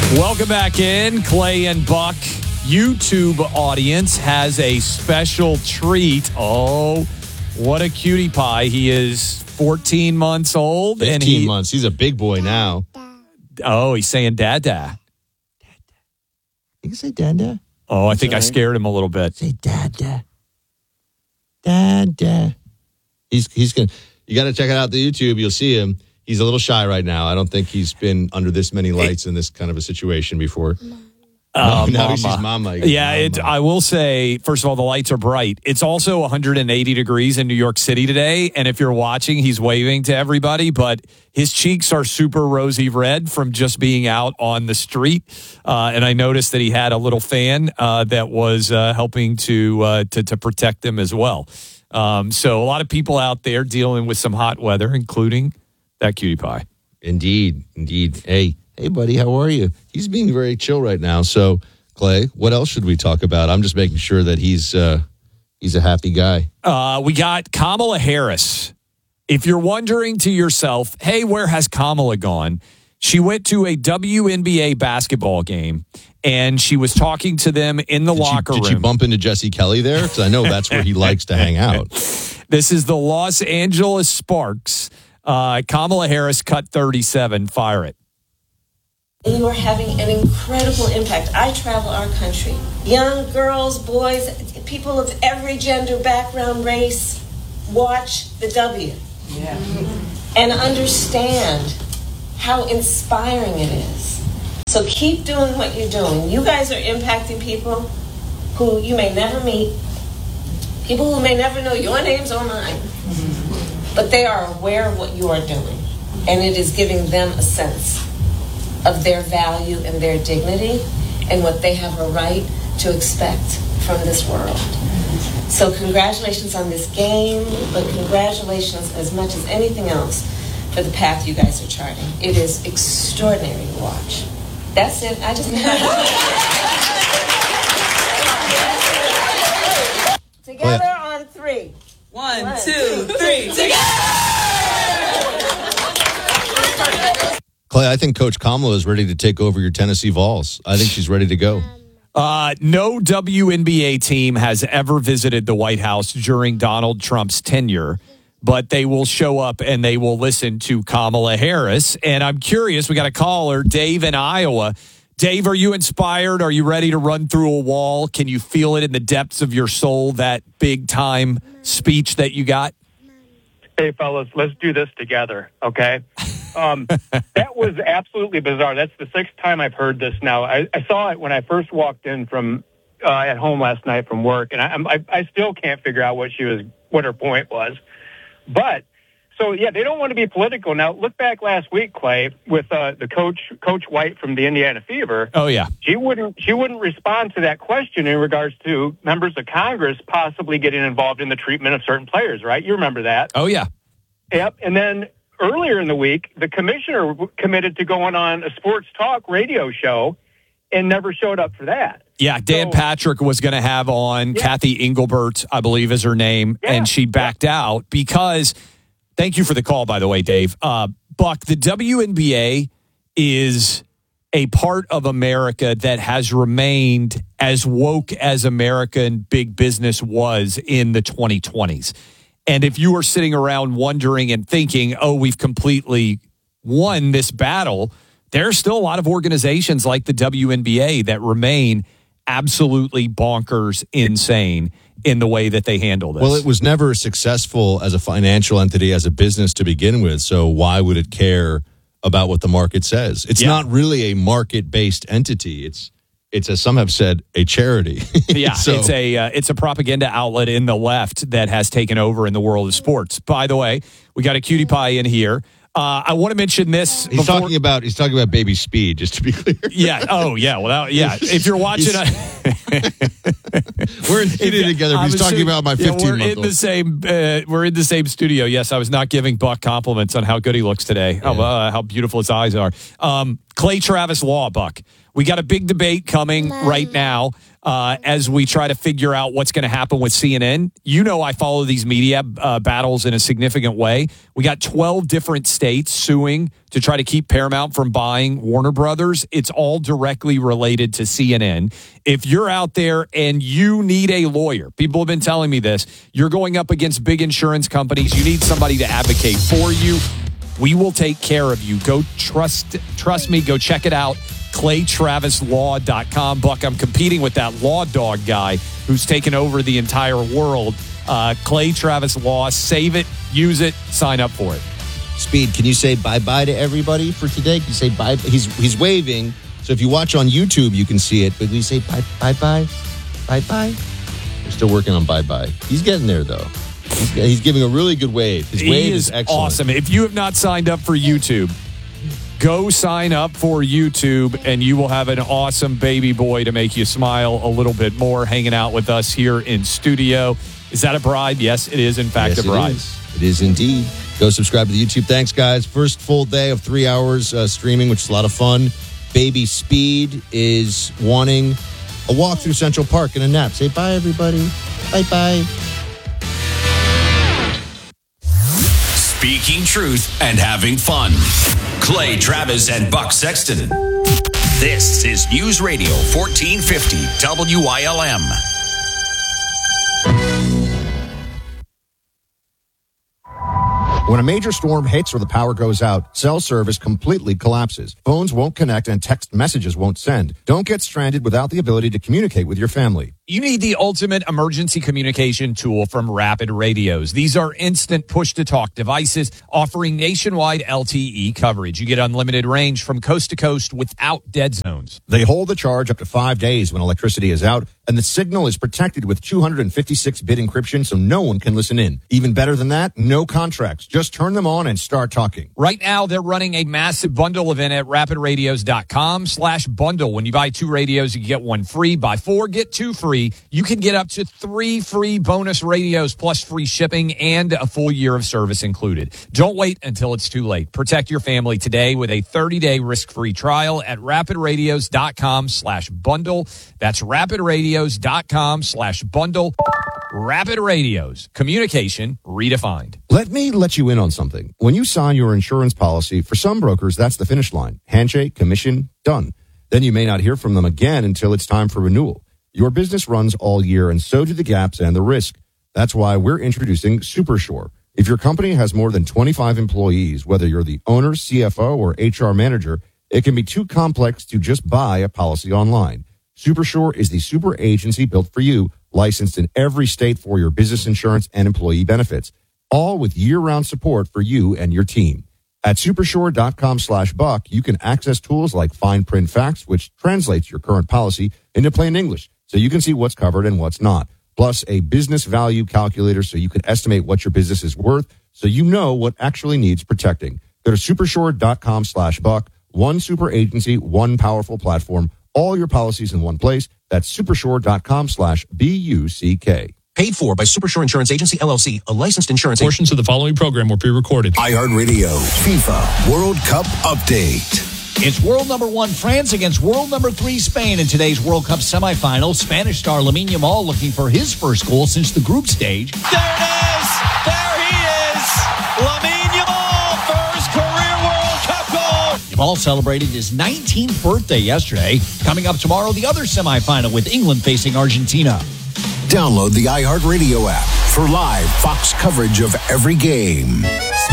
Welcome back in. Clay and Buck YouTube audience has a special treat. Oh, what a cutie pie. He is 14 months old. 15 months. He's a big boy now. Oh, he's saying dada. You can say dada. Oh, I think I scared him a little bit. Say dada. Dada. He's going to, you got to check it out the YouTube. You'll see him. He's a little shy right now. I don't think he's been under this many lights in this kind of a situation before. Now he sees mama. Yeah, I will say, first of all, the lights are bright. It's also 180 degrees in New York City today, and if you're watching, he's waving to everybody, but his cheeks are super rosy red from just being out on the street. And I noticed that he had a little fan that was helping to protect him as well. So a lot of people out there dealing with some hot weather, including that cutie pie. Indeed. Hey, buddy, how are you? He's being very chill right now. So, Clay, what else should we talk about? I'm just making sure that he's a happy guy. We got Kamala Harris. If you're wondering to yourself, hey, where has Kamala gone? She went to a WNBA basketball game, and she was talking to them in the locker room. Did you bump into Jesse Kelly there? Because I know that's where he likes to hang out. This is the Los Angeles Sparks. Kamala Harris cut 37. Fire it. You are having an incredible impact. I travel our country. Young girls, boys, people of every gender, background, race, watch the W. Yeah. And understand how inspiring it is. So keep doing what you're doing. You guys are impacting people who you may never meet, people who may never know your names or mine, but they are aware of what you are doing. And it is giving them a sense of their value and their dignity and what they have a right to expect from this world. So congratulations on this game, but congratulations as much as anything else for the path you guys are charting. It is extraordinary to watch. That's it. I just together on three. One, two, three. Together! Clay, I think Coach Kamala is ready to take over your Tennessee Vols. I think she's ready to go. No WNBA team has ever visited the White House during Donald Trump's tenure, but they will show up and they will listen to Kamala Harris. And I'm curious, we got a caller, Dave in Iowa. Dave, are you inspired? Are you ready to run through a wall? Can you feel it in the depths of your soul, that big-time speech that you got? Hey, fellas, let's do this together, okay? That was absolutely bizarre. That's the sixth time I've heard this now. I saw it when I first walked in from at home last night from work, and I still can't figure out what her point was. But so yeah, they don't want to be political. Now look back last week, Clay, with the Coach White from the Indiana Fever. Oh yeah, she wouldn't respond to that question in regards to members of Congress possibly getting involved in the treatment of certain players. Right? You remember that? Oh yeah. Yep. And then earlier in the week, the commissioner committed to going on a sports talk radio show and never showed up for that. Yeah, Dan Patrick was going to have on Kathy Engelbert, I believe is her name, and she backed out because, thank you for the call, by the way, Dave. Buck, the WNBA is a part of America that has remained as woke as America and big business was in the 2020s. And if you are sitting around wondering and thinking, oh, we've completely won this battle, there are still a lot of organizations like the WNBA that remain absolutely bonkers insane in the way that they handle this. Well, it was never successful as a financial entity, as a business to begin with, so why would it care about what the market says? It's not really a market-based entity. It's, as some have said, a charity. Yeah, it's a propaganda outlet in the left that has taken over in the world of sports. By the way, we got a cutie pie in here. I want to mention this. He's talking about Baby Speed, just to be clear. Yeah. Oh, yeah. Well, yeah. If you're watching, we're in studio together. But he's talking about my 15-month-old. We're in the same studio. Yes, I was not giving Buck compliments on how good he looks today. How beautiful his eyes are. Clay Travis Law, Buck. We got a big debate coming right now as we try to figure out what's going to happen with CNN. You know, I follow these media battles in a significant way. We got 12 different states suing to try to keep Paramount from buying Warner Brothers. It's all directly related to CNN. If you're out there and you need a lawyer, people have been telling me this, you're going up against big insurance companies, you need somebody to advocate for you. We will take care of you. Go trust me, go check it out. ClayTravisLaw.com. Buck, I'm competing with that law dog guy who's taken over the entire world. Clay Travis Law. Save it, use it, sign up for it. Speed, can you say bye-bye to everybody for today? Can you say bye? He's waving. So if you watch on YouTube, you can see it. But can you say bye-bye? Bye-bye? We're still working on bye-bye. He's getting there, though. He's giving a really good wave. His wave is excellent. Awesome. If you have not signed up for YouTube, go sign up for YouTube, and you will have an awesome baby boy to make you smile a little bit more hanging out with us here in studio. Is that a bribe? Yes, it is, in fact, a bribe. It is indeed. Go subscribe to the YouTube. Thanks, guys. First full day of 3 hours streaming, which is a lot of fun. Baby Speed is wanting a walk through Central Park and a nap. Say bye, everybody. Bye-bye. Speaking truth and having fun. Clay Travis and Buck Sexton. This is News Radio 1450 WILM. When a major storm hits or the power goes out, cell service completely collapses. Phones won't connect and text messages won't send. Don't get stranded without the ability to communicate with your family. You need the ultimate emergency communication tool from Rapid Radios. These are instant push-to-talk devices offering nationwide LTE coverage. You get unlimited range from coast to coast without dead zones. They hold the charge up to 5 days when electricity is out, and the signal is protected with 256-bit encryption so no one can listen in. Even better than that, no contracts. Just turn them on and start talking. Right now, they're running a massive bundle event at rapidradios.com/bundle. When you buy 2 radios, you get 1 free. Buy 4, get 2 free. You can get up to 3 free bonus radios plus free shipping and a full year of service included. Don't wait until it's too late. Protect your family today with a 30-day risk-free trial at rapidradios.com/bundle. That's rapidradios.com/bundle. Rapid Radios. Communication redefined. Let me let you in on something. When you sign your insurance policy, for some brokers, that's the finish line. Handshake, commission, done. Then you may not hear from them again until it's time for renewal. Your business runs all year, and so do the gaps and the risk. That's why we're introducing SuperSure. If your company has more than 25 employees, whether you're the owner, CFO, or HR manager, it can be too complex to just buy a policy online. SuperSure is the super agency built for you, licensed in every state for your business insurance and employee benefits, all with year-round support for you and your team. At supersure.com/buck, you can access tools like fine print facts, which translates your current policy into plain English, so you can see what's covered and what's not. Plus, a business value calculator so you can estimate what your business is worth, so you know what actually needs protecting. Go to supersure.com/buck. One super agency, one powerful platform, all your policies in one place. That's supersure.com/BUCK. Paid for by Supersure Insurance Agency, LLC, a licensed insurance agent. Portions of the following program were pre-recorded. iHeartRadio FIFA World Cup Update. It's world number 1 France against world number 3 Spain in today's World Cup semifinal. Spanish star Lamine Yamal looking for his first goal since the group stage. There it is! There he is! Lamine Yamal, first career World Cup goal! Yamal celebrated his 19th birthday yesterday. Coming up tomorrow, the other semifinal with England facing Argentina. Download the iHeartRadio app for live Fox coverage of every game.